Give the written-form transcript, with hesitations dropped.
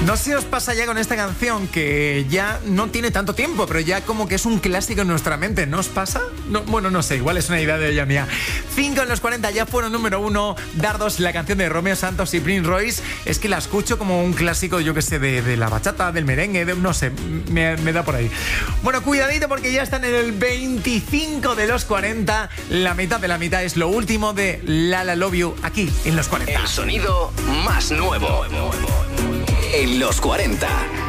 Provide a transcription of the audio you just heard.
No sé si os pasa ya con esta canción que ya no tiene tanto tiempo, pero ya como que es un clásico en nuestra mente. ¿No os pasa? No, bueno, no sé, igual es una idea de ella mía. 5 en los 40 ya fueron número 1. Dardos, la canción de Romeo Santos y Prince Royce. Es que la escucho como un clásico, yo que sé, de la bachata, del merengue, no sé, me da por ahí. Bueno, cuidadito porque ya están en el 25 de los 40. La mitad de la mitad es lo último de La La Love You aquí en los 40. El sonido más nuevo en los 40.